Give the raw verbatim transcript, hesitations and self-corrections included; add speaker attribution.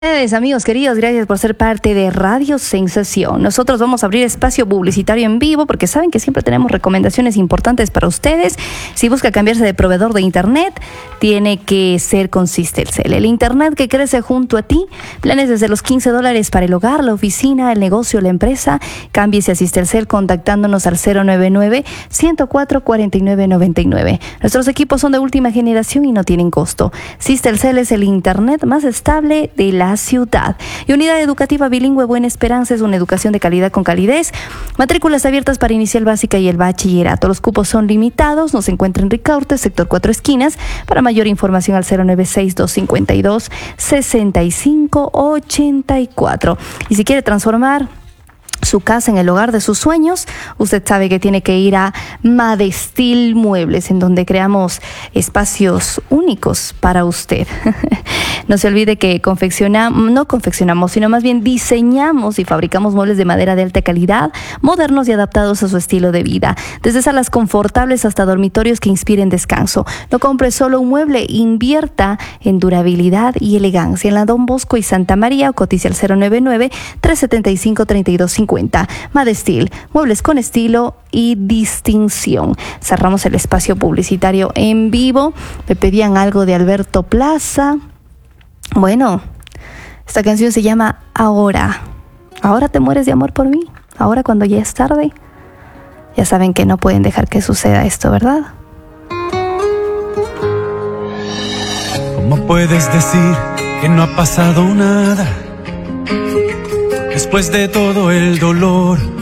Speaker 1: Ustedes, amigos queridos, gracias por ser parte de Radio Sensación. Nosotros vamos a abrir espacio publicitario en vivo porque saben que siempre tenemos recomendaciones importantes para ustedes. Si busca cambiarse de proveedor de internet, tiene que ser con Sistelcel. El internet que crece junto a ti. Planes desde los quince dólares para el hogar, la oficina, el negocio, la empresa. Cámbiese a Sistelcel contactándonos al cero nueve nueve, ciento cuatro, cuarenta y nueve noventa y nueve. Nuestros equipos son de última generación y no tienen costo. Sistelcel es el internet más estable de la ciudad. Y Unidad Educativa Bilingüe Buena Esperanza es una educación de calidad con calidez. Matrículas abiertas para inicial básica y el bachillerato. Los cupos son limitados. Nos encuentra en Ricaurte, sector Cuatro Esquinas. Para mayor información al cero nueve seis, dos cinco dos, seis cinco ocho cuatro. Y si quiere transformar su casa en el hogar de sus sueños, usted sabe que tiene que ir a Madestil Muebles, en donde creamos espacios únicos para usted. No se olvide que confeccionamos, no confeccionamos, sino más bien diseñamos y fabricamos muebles de madera de alta calidad, modernos y adaptados a su estilo de vida. Desde salas confortables hasta dormitorios que inspiren descanso. No compre solo un mueble, invierta en durabilidad y elegancia. En la Don Bosco y Santa María, o cotice al cero nueve nueve, tres siete cinco, tres dos cinco cero. Madestil, muebles con estilo y distinción. Cerramos el espacio publicitario en vivo. Me pedían algo de Alberto Plaza. Bueno, esta canción se llama Ahora. Ahora te mueres de amor por mí. Ahora, cuando ya es tarde. Ya saben que no pueden dejar que suceda esto, ¿verdad?
Speaker 2: ¿Cómo puedes decir que no ha pasado nada? Después de todo el dolor